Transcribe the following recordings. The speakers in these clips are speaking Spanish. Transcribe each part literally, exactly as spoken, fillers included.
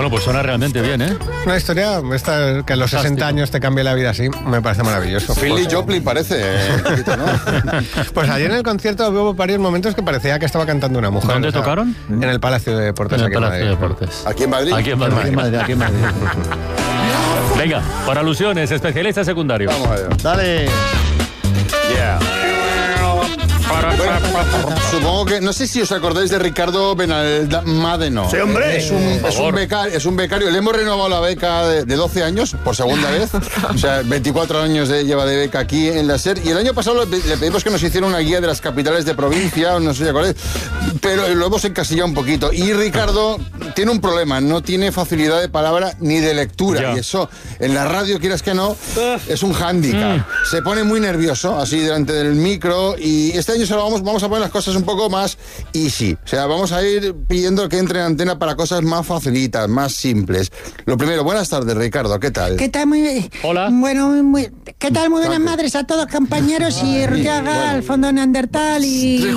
Bueno, pues suena realmente bien, ¿eh? Una historia esta, que a los sesenta años te cambie la vida así, me parece maravilloso. Philly Joplin parece, eh, poquito, ¿no? Pues ayer en el concierto hubo varios momentos que parecía que estaba cantando una mujer. ¿Dónde o sea, tocaron? En el Palacio de Deportes. En el aquí en Palacio de Madrid. Deportes. ¿Aquí en Madrid? Aquí en Madrid. Aquí en Madrid, aquí en Madrid. Venga, para alusiones, especialista secundario. Vamos a ver. Dale. Yeah. Bueno, supongo que, no sé si os acordáis de Ricardo Benalmádeno. Sí, hombre. Es un, es un becario, es un becario. Le hemos renovado la beca de, de doce años por segunda vez. O sea, veinticuatro años de, lleva de beca aquí en la SER. Y el año pasado le, le pedimos que nos hiciera una guía de las capitales de provincia, no sé si acordáis, pero lo hemos encasillado un poquito. Y Ricardo tiene un problema, no tiene facilidad de palabra ni de lectura. Ya. Y eso, en la radio, quieras que no, es un hándicap. Mm. Se pone muy nervioso, así delante del micro. Y este año solo vamos, vamos a poner las cosas un poco más easy. O sea, vamos a ir pidiendo que entre en antena para cosas más facilitas, más simples. Lo primero, buenas tardes, Ricardo, ¿qué tal? ¿Qué tal? Muy bien. Hola. Bueno, muy, ¿qué tal? Muy buenas madres a todos, compañeros, y Ruyaga, al fondo Neandertal, y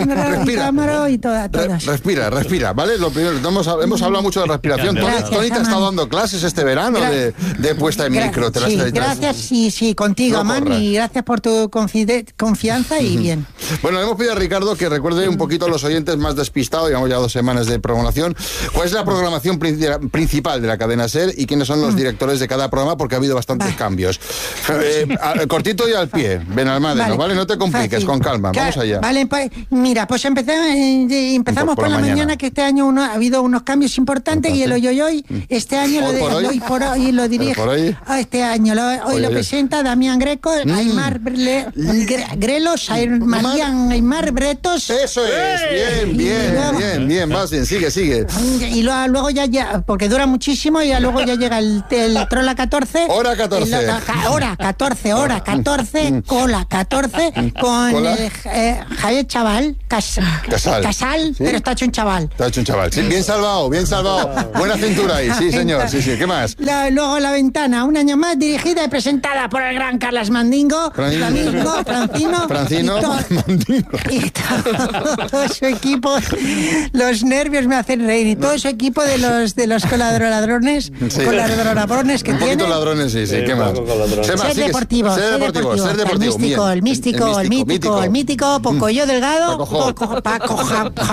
Cámaro, y todas, todas. Re, respira, respira, ¿vale? Lo primero, hemos, hemos hablado mucho de respiración. Gracias, Tony, Tony te ha estado dando clases este verano Gra de, de puesta en Gra micro. Te sí, las, gracias, sí, sí, contigo, no man, y gracias por tu confianza y bien. Bueno, le hemos pedido a Ricardo que recuerde un poquito a los oyentes más despistados, llevamos ya dos semanas de programación, cuál es la programación principal de la cadena SER y quiénes son los directores de cada programa, porque ha habido bastantes vale. cambios. Eh, a, cortito y al pie, Benalmádeno, vale. ¿vale? No te compliques, fácil. Con calma, claro, vamos allá. Vale, pues mira, pues empezamos, eh, empezamos por, por la mañana. mañana, que este año uno, ha habido unos cambios importantes. Entonces, y el hoy, hoy, hoy, este año ¿Hoy lo, por de, hoy? hoy por hoy lo dirige, por hoy? este año, lo, hoy, hoy lo hoy. presenta Damián Greco, mm. Aymar Bre, Gre, Grelos, Marian Aymar Bretos. Eso es, bien, bien, luego, bien, bien, más bien, sigue, sigue. Y luego, luego ya, ya, porque dura muchísimo, y ya luego ya llega el, el Trola catorce. Hora catorce. El, hora catorce, hora catorce, cola catorce, con ¿Cola? El, eh, Javier Chaval, Cas, Casal, Casal ¿sí? Pero está hecho un chaval. Está hecho un chaval, sí, bien salvado, bien salvado. Buena cintura ahí, sí, señor, sí, sí, ¿qué más? La, luego La Ventana, un año más, dirigida y presentada por el gran Carlas Mandingo, Flamingo, Francino, Francino, y, to Mandingo. y to todo su equipo. Los nervios me hacen reír, y todo su equipo de los de los coladroladrones, sí. coladroladrones que un tiene. Un poquito ladrones, sí, sí, sí, ¿qué más? Ser más deportivo, ser deportivo, ser deportivo. El místico, el místico, el mítico, el mítico, Pocoyo Delgado, Paco, Paco,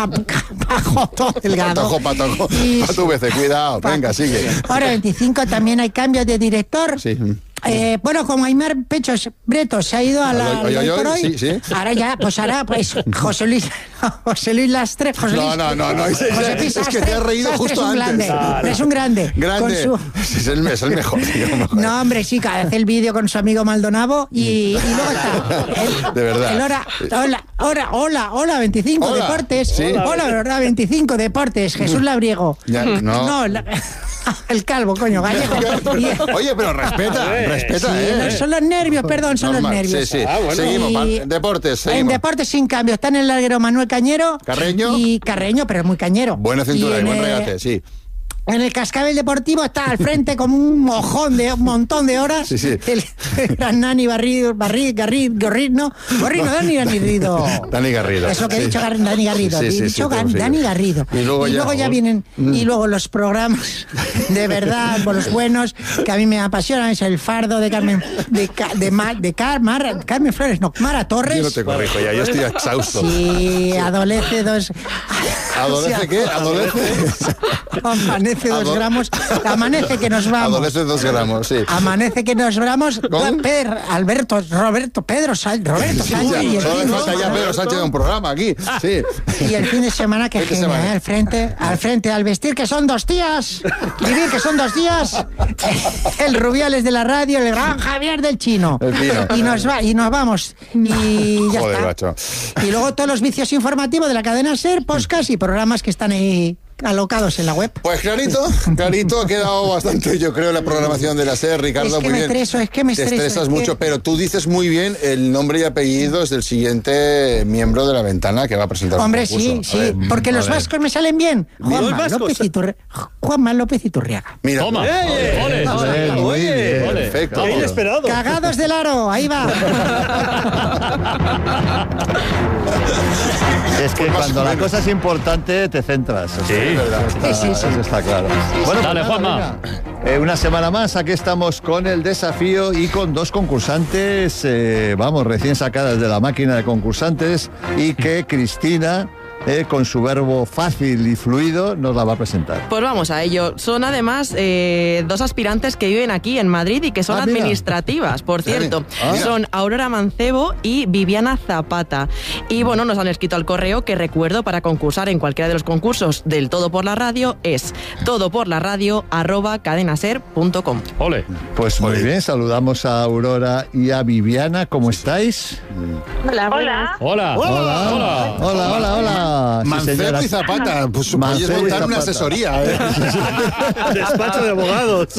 Paco Delgado. Patojo, patojo, a tu vez, cuidado, venga, sigue. Ahora veinticinco también hay cambios de director. Sí. Eh, bueno, como Aymar Pechos Bretos se ha ido a la hoy, hoy, hoy por hoy, sí, sí. ahora ya, pues ahora, pues José Luis, José Luis Lastre, José Luis, no, no, no, no, es, José Luis es que te has reído Lastre justo es un antes. Grande, Claro. Es un grande. Grande. Con su... es, el, es el mejor, tío, mejor. No, hombre, sí, hace el vídeo con su amigo Maldonado y, y luego está. El, de verdad. El hora, hola, hola, hola, hola, veinticinco hola. Deportes. Sí. Hola, verdad, veinticinco Deportes. Jesús Labriego. Ya, no. No, la... El calvo, coño, gallego. Oye, pero respeta, respeta, sí, ¿eh? Son los nervios, perdón, son Normal. los nervios. Sí, sí. Ah, bueno. Seguimos, y... deportes, seguimos. En deportes sin cambio, está en el larguero Manuel Cañero. Carreño. Y Carreño, pero es muy cañero. Buena cintura y, y buen regate, el... sí. En el cascabel deportivo está al frente como un mojón de un montón de horas. Sí, sí. El, el gran Nani Barrido, Barrido, Garrido, Gorrido, Gorrido, Dani Garrido. Dani Garrido. Es lo que sí. he dicho, Dani Garrido. Sí, he sí, dicho sí, sí, Dani sí. Garrido. Y luego y ya, luego ya vienen, mm. y luego los programas de verdad, los buenos, que a mí me apasionan, es el Fardo de Carmen, de, de, de, de Car, Mar, Carmen Flores, no, Mara Torres. Yo no te corrijo ya, yo estoy exhausto. Sí, adolece dos... ¿Adolece qué? ¿Adolece? Amanece dos Adol gramos. Amanece que nos vamos. Adolece dos gramos, sí. Amanece que nos vamos. Pedro, Alberto, Roberto, Pedro Sánchez, Roberto sí, Sánchez. Ya, y el solo fin, le falta ya Pedro Sánchez de un programa aquí. Sí. Y el fin de semana que genial, ¿eh? Al frente, al frente, al vestir que son dos días. Vivir que son dos días. El Rubiales de la radio, el gran Javier del Chino. El Chino. Y nos va, y nos vamos. Y ya Joder, está. macho. Y luego todos los vicios informativos de la cadena SER, podcast y programas que están ahí alocados en la web. Pues clarito, clarito, ha quedado bastante, yo creo, la programación de la SER, Ricardo, es que muy me bien. Estreso, es que me estreso, Te estresas es mucho, que... pero tú dices muy bien el nombre y apellidos del siguiente miembro de La Ventana que va a presentar Hombre, un concurso. sí, sí, ver, porque los vascos me salen bien. Juanma López, Iturri... Juanma López Iturriaga. Mira, toma. ¡Eh! ¡Ole! ¡Ole! Muy bien, ¡Ole! perfecto. ¡Qué inesperado! Cagados del aro, ahí va. Es que cuando la cosa es importante te centras. Sí, es verdad. Está, Sí, sí, sí. Eso está claro. Bueno, Dale, pues nada, Juanma. venga. Eh, una semana más, aquí estamos con el desafío y con dos concursantes, eh, vamos, recién sacadas de la máquina de concursantes, y que Cristina, eh, con su verbo fácil y fluido, nos la va a presentar. Pues vamos a ello. Son además eh, dos aspirantes que viven aquí en Madrid y que son Ah, mira. administrativas, por cierto. Ah. Son Aurora Mancebo y Viviana Zapata. Y bueno, nos han escrito al correo que recuerdo para concursar en cualquiera de los concursos del Todo por la Radio es todoporlaradio arroba cadenaser punto com. Ole. Pues muy bien, saludamos a Aurora y a Viviana. ¿Cómo estáis? Hola. Hola. Hola. Hola, hola, hola. Sí, Mancebo señora. y Zapata, pues Mancebo puedes y montar una Zapata. asesoría. ¿eh? Despacho de abogados.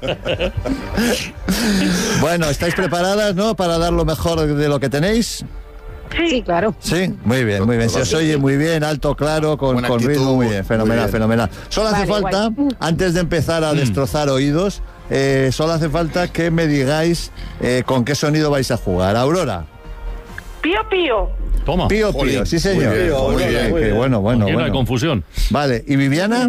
Bueno, ¿estáis preparadas, no? Para dar lo mejor de lo que tenéis. Sí, claro. Sí, muy bien, muy bien. Se os oye muy bien, alto, claro, con, Buena con actitud, ritmo, muy bien, fenomenal, muy bien. fenomenal. Solo hace Vale, falta, antes de empezar a destrozar oídos, eh, solo hace falta que me digáis eh, con qué sonido vais a jugar. Aurora. Pío, pío. Toma. Pío, Jolín, pío, sí muy señor. bien, muy Muy bien, qué bueno, bueno, Llena de bueno. confusión. Vale, ¿y Viviana?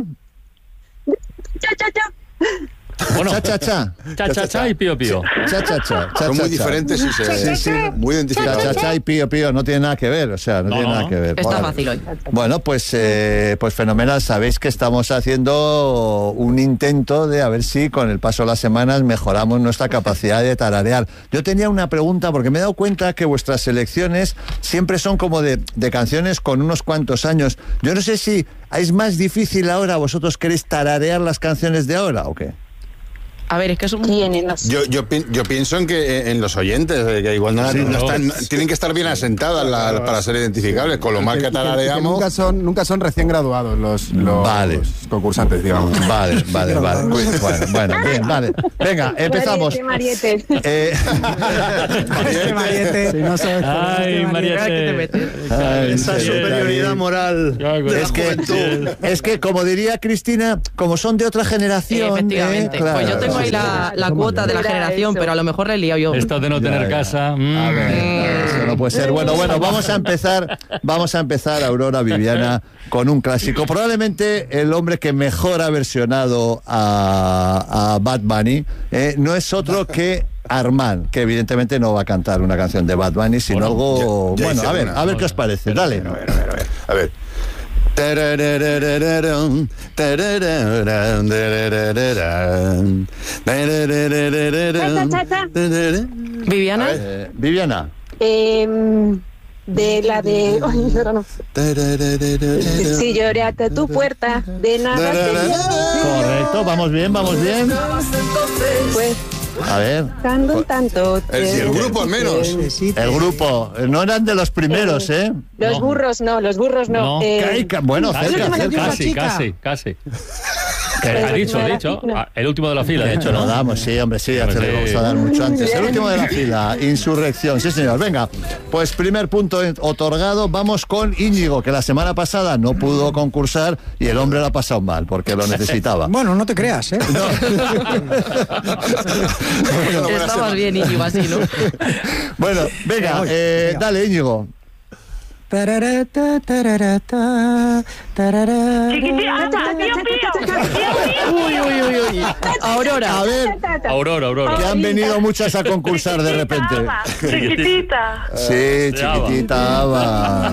Cha, cha, cha. Bueno, Cha, cha, cha. cha, cha, cha y pío, pío. Cha, cha, cha. cha, Son muy cha, cha. diferentes y se, Sí, sí. muy Cha, identificados. cha, cha y pío, pío, no tiene nada que ver, o sea, no, No, tiene no, nada no. que ver. Está Vale. fácil hoy. Bueno, pues, eh, pues fenomenal. Sabéis que estamos haciendo un intento de a ver si con el paso de las semanas mejoramos nuestra capacidad de tararear. Yo tenía una pregunta porque me he dado cuenta que vuestras selecciones siempre son como de, de canciones con unos cuantos años. Yo no sé si es más difícil ahora, vosotros queréis tararear las canciones de ahora o qué. A ver, es que es un... Tienen los... Yo, yo, pi- yo pienso en que eh, en los oyentes, eh, que igual no, Sí, no no. están, tienen que estar bien asentadas la- para ser identificables. Con lo mal que Y que- y que tarareamos. nunca son, nunca son recién graduados los, los Vale. concursantes, digamos. Vale, vale, vale. Bueno, bueno, bien, vale. Venga, empezamos. Mariette, Mariette. Eh, Este Mariette, si no sabes por Ay, qué, Mariette. ay, Esa sí, superioridad David. moral. Es que, es que, como diría Cristina, como son de otra generación. Efectivamente. eh, claro. Pues yo tengo ahí la, la cuota de la Era generación, eso. pero a lo mejor le he liado yo. Esto de no Ya, tener ya. casa. mm. A ver, eso no puede ser. Bueno, bueno, vamos a empezar, vamos a empezar, Aurora, Viviana, con un clásico. Probablemente el hombre que mejor ha versionado a, a Bad Bunny eh, no es otro que Armand, que evidentemente no va a cantar una canción de Bad Bunny, sino Bueno, algo... ya- ya bueno, hice a ver, una. a ver qué os parece. Dale. A ver, a ver, a ver. A ver. Tarararararam, tararararam, tararararam, tararararam, Cha, cha, cha. tararararam. Viviana. Eh, Viviana. Em, de la de... Ay, ahora no. Tararararam. Si lloré hasta tu puerta, de nada te Correcto, vamos bien, vamos bien. pues A ver. buscando un tanto. El, si el grupo al menos. El grupo, no eran de los primeros, ¿eh? Los No. burros no, los burros no. No. Eh, Caica- Bueno, Casi, cerca, última cerca. casi, chica. casi, casi. Que El ha dicho, último ha de la dicho. fila. Ah, El último de la fila, de hecho, Lo ¿no? damos, sí, hombre, sí, ya Hombre, te lo sí. vamos a dar mucho antes. El último de la fila, Insurrección, sí señor. Venga, pues primer punto otorgado, vamos con Íñigo, que la semana pasada no pudo concursar y el hombre lo ha pasado mal, porque lo necesitaba. Bueno, no te creas, ¿eh? Estabas bien, Íñigo, así, ¿no? Bueno, venga, eh, dale Íñigo. Tararata, tararata, tarara. Uy, uy, uy, uy. Aurora. A ver, Aurora, Aurora. que han venido muchas a concursar de repente. Chiquitita. Sí, chiquitita Ava.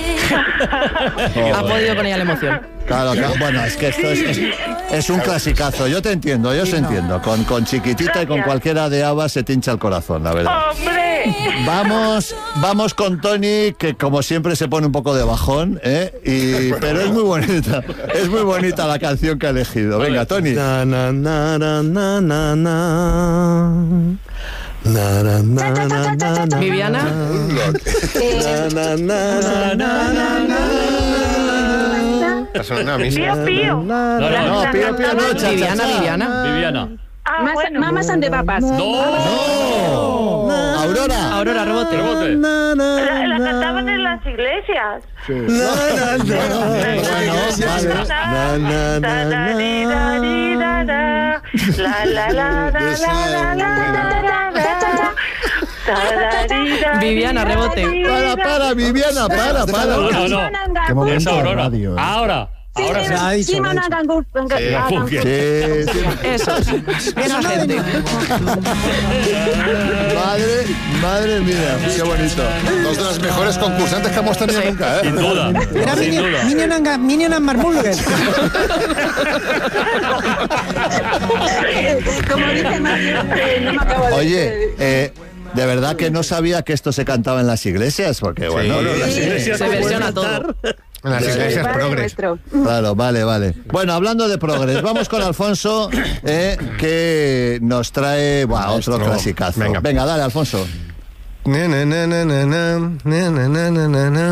Ha podido con ella la emoción. Claro, claro, bueno, es que esto es, es, es un clasicazo. Yo te entiendo, yo os entiendo. Con, con chiquitita y con cualquiera de Ava se te hincha el corazón, la verdad. ¡Hombre! Vamos, vamos con Tony, que como siempre se pone un poco de bajón, ¿eh? Y, pero es muy bonita, es muy bonita la canción que ha elegido. Venga, Tony. Na, na, na, na, na, na, na. Na, na, na, na, na, na. Viviana. Eh, Na, na, na, na, na, na. Está sonando a mí. Pío, pío. No, no, No, no. pío, pío, no, cha, cha, Viviana, cha. Viviana. Viviana. Mas- Mamas and the papas. ¡No! Aurora. Aurora, rebote. Rebote. Na, na, La, la na. cantaban en las iglesias. Na, na, na. Bueno, vale. Na, na, na, na. La la la la la la la la la. Viviana, rebote. Para, para, Viviana, para, para. No, no, no. Qué momento Es de Aurora. radio, ¿eh? Ahora. Ahora se ha dicho, Sí, lo ha Mana dicho. Gangur- Gangur- Sí, ah, Funky. Sí, sí. Eso es. Pero Esa no de gente. Madre, madre mía, qué bonito. Dos de las mejores concursantes que hemos tenido nunca, ¿eh? Sin duda. Era Sin Minion, duda. Minion and, Ga- Minion and Marmulger. Como dice Mario, eh, no me acabo de... Oye, eh, de verdad que no sabía que esto se cantaba en las iglesias, porque bueno, Sí. no, las Sí. iglesias- Se versiona todo. En las iglesias Padre progres. nuestro. Claro, vale, vale. Bueno, hablando de progres, vamos con Alfonso, eh, que nos trae buah, otro Maestro. clasicazo. Venga. Venga, dale, Alfonso. Na, na, na, na, na, na, na, na, na, na, na.